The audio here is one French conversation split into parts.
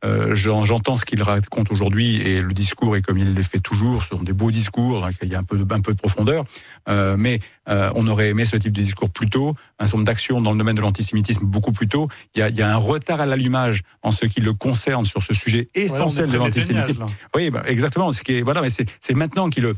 j'entends ce qu'il raconte aujourd'hui et le discours est comme il le fait toujours, ce sont des beaux discours, donc il y a un peu de profondeur, mais on aurait aimé ce type de discours plus tôt, un certain nombre d'actions dans le domaine de l'antisémitisme beaucoup plus tôt. Il y a un retard à l'allumage en ce qui le concerne sur ce sujet essentiel de l'antisémitisme. Oui, exactement. Mais c'est maintenant qu'il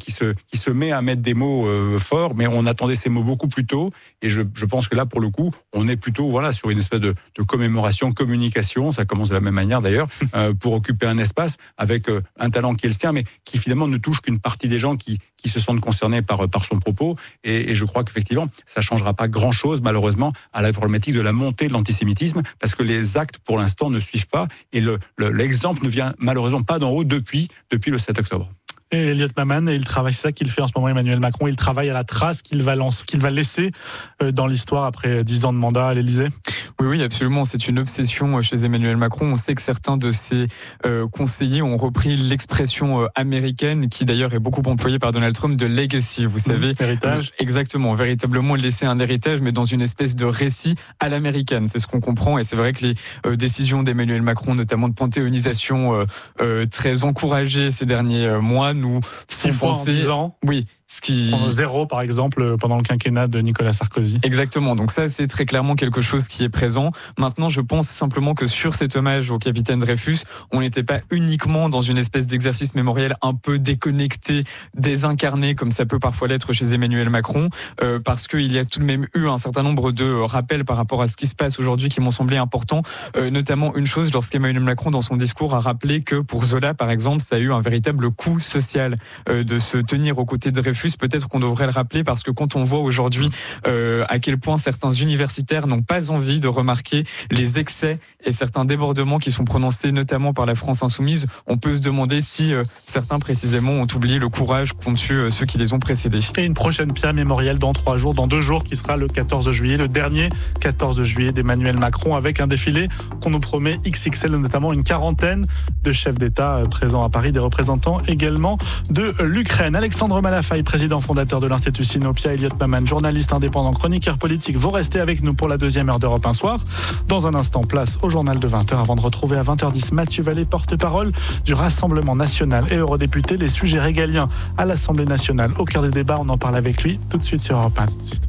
se met à mettre des mots forts, mais on attendait ces mots beaucoup plus tôt. Et je pense que là, pour le coup, on est plutôt sur une espèce de commémoration, communication. Ça commence de la même manière d'ailleurs, pour occuper un espace avec un talent qui est le sien, mais qui finalement ne touche qu'une partie des gens qui se sentent concernés par son propos. Et je crois qu'effectivement, ça changera pas grand-chose, malheureusement, à la problématique de la montée de l'antisémitisme, parce que les actes, pour l'instant, ne suivent pas. Et l'exemple ne vient malheureusement pas d'en haut depuis le 7 octobre. Et Elliot Maman, il travaille, c'est ça qu'il fait en ce moment, Emmanuel Macron, il travaille à la trace qu'il va laisser dans l'histoire après 10 ans de mandat à l'Élysée. Oui, absolument. C'est une obsession chez Emmanuel Macron. On sait que certains de ses conseillers ont repris l'expression américaine, qui d'ailleurs est beaucoup employée par Donald Trump, de legacy. Vous savez, héritage. Exactement, véritablement laisser un héritage, mais dans une espèce de récit à l'américaine. C'est ce qu'on comprend, et c'est vrai que les décisions d'Emmanuel Macron, notamment de panthéonisation très encouragées ces derniers mois, nous 6 fois en 10 ans. Oui. 0 par exemple pendant le quinquennat de Nicolas Sarkozy. Exactement, donc ça c'est très clairement quelque chose qui est présent. Maintenant je pense simplement que sur cet hommage au capitaine Dreyfus, on n'était pas uniquement dans une espèce d'exercice mémoriel un peu déconnecté, désincarné comme ça peut parfois l'être chez Emmanuel Macron, parce qu'il y a tout de même eu un certain nombre de rappels par rapport à ce qui se passe aujourd'hui qui m'ont semblé importants, notamment une chose lorsqu'Emmanuel Macron dans son discours a rappelé que pour Zola par exemple ça a eu un véritable coût social de se tenir aux côtés de Dreyfus. Peut-être qu'on devrait le rappeler parce que quand on voit aujourd'hui à quel point certains universitaires n'ont pas envie de remarquer les excès et certains débordements qui sont prononcés notamment par la France Insoumise, on peut se demander si certains précisément ont oublié le courage qu'ont eu ceux qui les ont précédés. Et une prochaine pierre mémorielle dans 2 jours qui sera le 14 juillet, le dernier 14 juillet d'Emmanuel Macron avec un défilé qu'on nous promet XXL, notamment une quarantaine de chefs d'État présents à Paris, des représentants également de l'Ukraine. Alexandre Malafaille, président fondateur de l'Institut Sinopia, Elliot Maman, journaliste indépendant, chroniqueur politique. Vous restez avec nous pour la 2e heure d'Europe 1 Soir. Dans un instant, place au journal de 20h avant de retrouver à 20h10 Mathieu Vallée, porte-parole du Rassemblement national et eurodéputé. Les sujets régaliens à l'Assemblée nationale. Au cœur des débats, on en parle avec lui tout de suite sur Europe 1.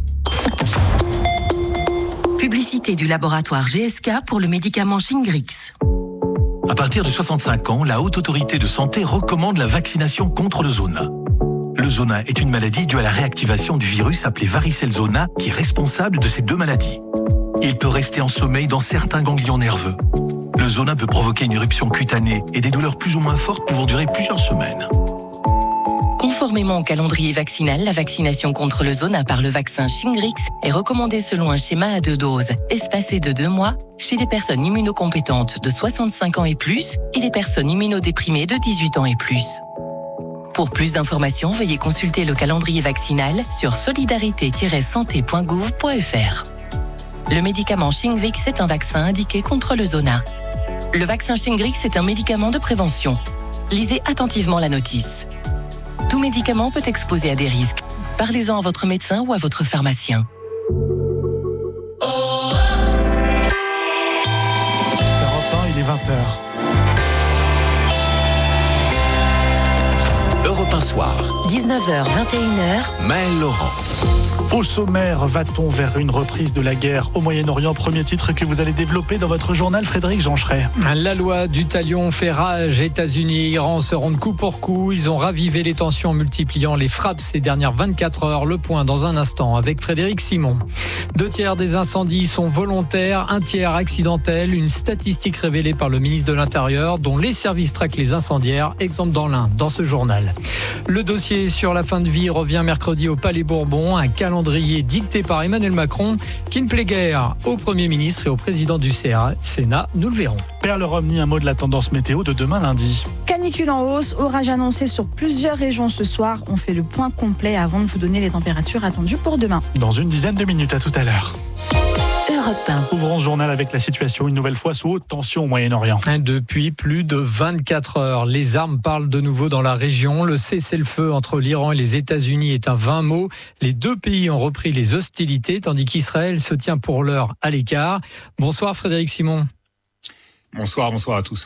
Publicité du laboratoire GSK pour le médicament Shingrix. À partir de 65 ans, la Haute Autorité de Santé recommande la vaccination contre le zona. Le zona est une maladie due à la réactivation du virus appelé varicelle zona qui est responsable de ces 2 maladies. Il peut rester en sommeil dans certains ganglions nerveux. Le zona peut provoquer une éruption cutanée et des douleurs plus ou moins fortes pouvant durer plusieurs semaines. Conformément au calendrier vaccinal, la vaccination contre le zona par le vaccin Shingrix est recommandée selon un schéma à 2 doses, espacé de 2 mois, chez des personnes immunocompétentes de 65 ans et plus et des personnes immunodéprimées de 18 ans et plus. Pour plus d'informations, veuillez consulter le calendrier vaccinal sur solidarité-santé.gouv.fr. Le médicament Shingrix est un vaccin indiqué contre le zona. Le vaccin Shingrix est un médicament de prévention. Lisez attentivement la notice. Tout médicament peut exposer à des risques. Parlez-en à votre médecin ou à votre pharmacien. Europe 1, il est 20h. Europe 1 Soir. 19h, 21h. Maël Laurent. Au sommaire, va-t-on vers une reprise de la guerre au Moyen-Orient? Premier titre que vous allez développer dans votre journal, Frédéric Jeancheret. La loi du talion fait rage. États-Unis et Iran se rendent coup pour coup. Ils ont ravivé les tensions en multipliant les frappes ces dernières 24 heures. Le point dans un instant avec Frédéric Simon. 2 tiers des incendies sont volontaires, 1 tiers accidentels. Une statistique révélée par le ministre de l'Intérieur dont les services traquent les incendiaires. Exemple dans l'Ain, dans ce journal. Le dossier sur la fin de vie revient mercredi au Palais Bourbon. Un calendrier dicté par Emmanuel Macron qui ne plaît guère au Premier ministre et au président du Sénat. Nous le verrons. Perle Romney, un mot de la tendance météo de demain lundi. Canicule en hausse, orage annoncé sur plusieurs régions ce soir. On fait le point complet avant de vous donner les températures attendues pour demain. Dans une dizaine de minutes, à tout à l'heure. Europe 1. Ouvrons ce journal avec la situation une nouvelle fois sous haute tension au Moyen-Orient. Depuis plus de 24 heures, les armes parlent de nouveau dans la région. Le cessez-le-feu entre l'Iran et les États-Unis est un vain mot. Les 2 pays ont repris les hostilités, tandis qu'Israël se tient pour l'heure à l'écart. Bonsoir Frédéric Simon. Bonsoir à tous.